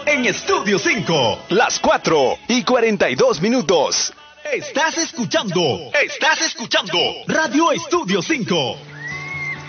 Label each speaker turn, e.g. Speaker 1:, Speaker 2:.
Speaker 1: en Estudio 5. Las 4:42. Estás escuchando Radio Estudio 5.